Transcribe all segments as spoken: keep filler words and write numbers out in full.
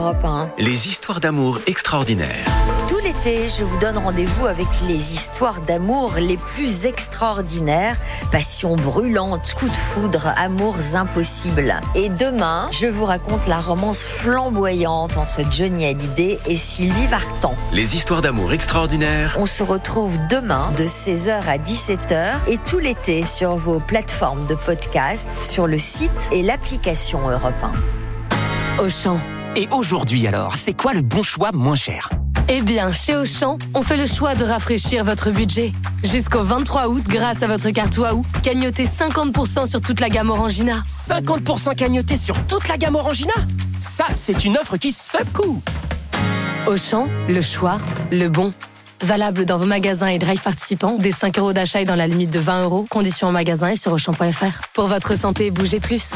Europe un. Les histoires d'amour extraordinaires. Tout l'été, je vous donne rendez-vous avec les histoires d'amour les plus extraordinaires. Passion brûlante, coups de foudre, amours impossibles. Et demain, je vous raconte la romance flamboyante entre Johnny Hallyday et Sylvie Vartan. Les histoires d'amour extraordinaires. On se retrouve demain de seize heures à dix-sept heures et tout l'été sur vos plateformes de podcast, sur le site et l'application Europe un. Auchan. Et aujourd'hui alors, c'est quoi le bon choix moins cher ? Eh bien, chez Auchan, on fait le choix de rafraîchir votre budget. Jusqu'au vingt-trois août, grâce à votre carte Waouh, cagnotez cinquante pour cent sur toute la gamme Orangina. cinquante pour cent cagnoté sur toute la gamme Orangina ? Ça, c'est une offre qui secoue. Auchan, le choix, le bon. Valable dans vos magasins et drive participants, dès cinq euros d'achat et dans la limite de vingt euros. Conditions en magasin et sur auchan point f r. Pour votre santé, bougez plus.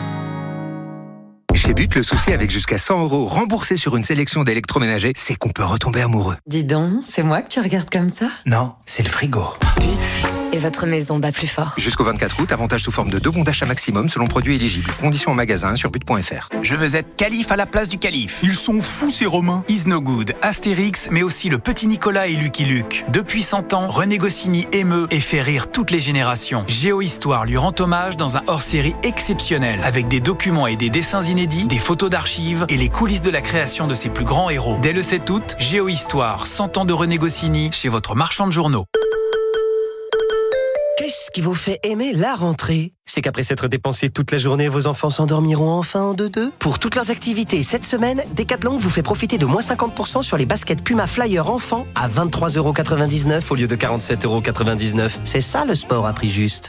Chez But, le souci avec jusqu'à cent euros remboursés sur une sélection d'électroménagers, c'est qu'on peut retomber amoureux. Dis donc, c'est moi que tu regardes comme ça ? Non, c'est le frigo. But. Et votre maison bat plus fort. Jusqu'au vingt-quatre août, avantage sous forme de deux bons d'achat maximum selon produit éligible. Conditions en magasin sur but point f r. Je veux être calife à la place du calife. Ils sont fous ces Romains. Is No Good, Astérix, mais aussi le petit Nicolas et Lucky Luke. Depuis cent ans, René Goscinny émeut et fait rire toutes les générations. Géohistoire lui rend hommage dans un hors-série exceptionnel, avec des documents et des dessins inédits, des photos d'archives et les coulisses de la création de ses plus grands héros. Dès le sept août, Géohistoire, cent ans de René Goscinny, chez votre marchand de journaux. Qu'est-ce qui vous fait aimer la rentrée ? C'est qu'après s'être dépensé toute la journée, vos enfants s'endormiront enfin en deux-deux ? Pour toutes leurs activités cette semaine, Decathlon vous fait profiter de moins cinquante pour cent sur les baskets Puma Flyer enfants à vingt-trois euros quatre-vingt-dix-neuf au lieu de quarante-sept euros quatre-vingt-dix-neuf. C'est ça le sport à prix juste.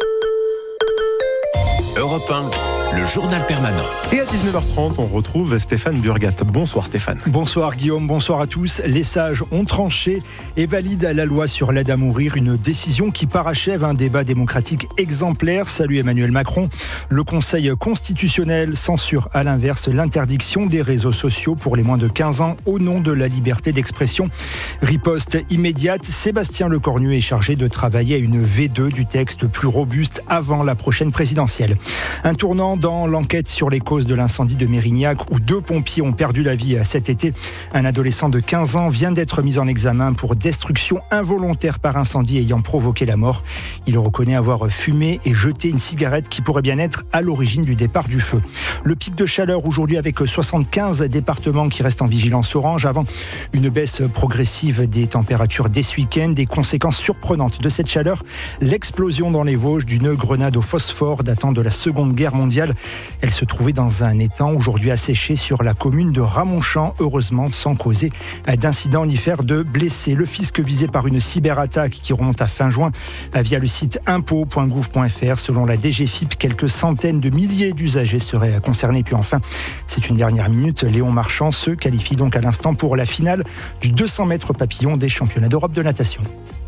Europe un, le journal permanent. Et à dix-neuf heures trente, on retrouve Stéphane Burgat. Bonsoir Stéphane. Bonsoir Guillaume, bonsoir à tous. Les sages ont tranché et valident la loi sur l'aide à mourir, une décision qui parachève un débat démocratique exemplaire. Salut Emmanuel Macron. Le Conseil constitutionnel censure à l'inverse l'interdiction des réseaux sociaux pour les moins de quinze ans au nom de la liberté d'expression. Riposte immédiate, Sébastien Lecornu est chargé de travailler à une V deux du texte plus robuste avant la prochaine présidentielle. Un tournant dans l'enquête sur les causes de l'incendie de Mérignac où deux pompiers ont perdu la vie cet été. Un adolescent de quinze ans vient d'être mis en examen pour destruction involontaire par incendie ayant provoqué la mort. Il reconnaît avoir fumé et jeté une cigarette qui pourrait bien être à l'origine du départ du feu. Le pic de chaleur aujourd'hui avec soixante-quinze départements qui restent en vigilance orange avant une baisse progressive des températures dès ce week-end. Des conséquences surprenantes de cette chaleur, l'explosion dans les Vosges d'une grenade au phosphore datant de la Seconde Guerre mondiale. Elle se trouvait dans un étang aujourd'hui asséché sur la commune de Ramonchamp, heureusement sans causer d'incidents ni faire de blessés. Le fisc visé par une cyberattaque qui remonte à fin juin via le site impôts point gouv point f r. Selon la D G F I P, quelques centaines de milliers d'usagers seraient concernés. Puis enfin, c'est une dernière minute. Léon Marchand se qualifie donc à l'instant pour la finale du deux cents mètres papillon des championnats d'Europe de natation.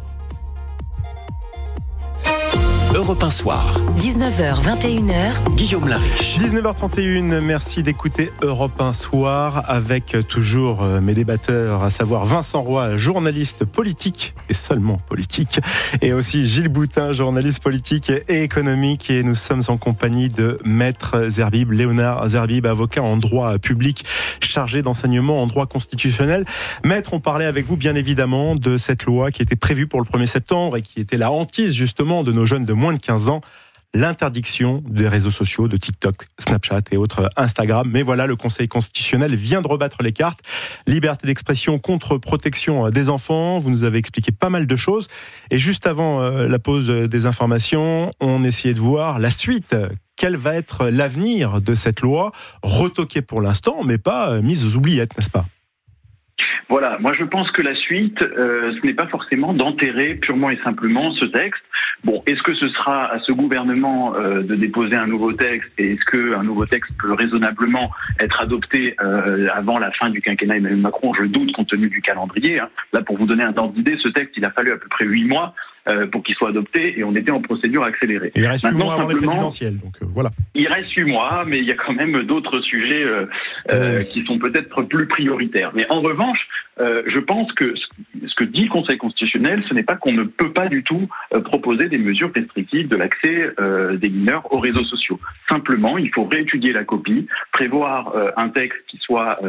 Europe un soir. dix-neuf heures vingt et une heures. Guillaume Lariche. dix-neuf heures trente et une, merci d'écouter Europe un soir avec toujours mes débatteurs, à savoir Vincent Roy, journaliste politique et seulement politique, et aussi Gilles Boutin, journaliste politique et économique. Et nous sommes en compagnie de Maître Zerbib, Léonard Zerbib, avocat en droit public, chargé d'enseignement en droit constitutionnel. Maître, on parlait avec vous bien évidemment de cette loi qui était prévue pour le premier septembre et qui était la hantise justement de nos jeunes de moins de quinze ans, l'interdiction des réseaux sociaux, de TikTok, Snapchat et autres Instagram. Mais voilà, le Conseil constitutionnel vient de rebattre les cartes. Liberté d'expression contre protection des enfants. Vous nous avez expliqué pas mal de choses. Et juste avant la pause des informations, on essayait de voir la suite. Quel va être l'avenir de cette loi, retoquée pour l'instant, mais pas mise aux oubliettes, n'est-ce pas ? Voilà, moi je pense que la suite, euh, ce n'est pas forcément d'enterrer purement et simplement ce texte. Bon, est-ce que ce sera à ce gouvernement euh, de déposer un nouveau texte et est-ce qu'un nouveau texte peut raisonnablement être adopté euh, avant la fin du quinquennat Emmanuel Macron ? Je doute compte tenu du calendrier. Hein. Là, pour vous donner un ordre d'idée, ce texte, il a fallu à peu près huit mois euh, pour qu'il soit adopté et on était en procédure accélérée. Et il reste huit mois avant les présidentielles, donc euh, voilà. Il reste huit mois, mais il y a quand même d'autres sujets euh, euh, oui. qui sont peut-être plus prioritaires. Mais en revanche, euh, je pense que ce que dit le Conseil constitutionnel, ce n'est pas qu'on ne peut pas du tout euh, proposer des mesures restrictives de l'accès euh, des mineurs aux réseaux sociaux. Simplement, il faut réétudier la copie, prévoir euh, un texte qui soit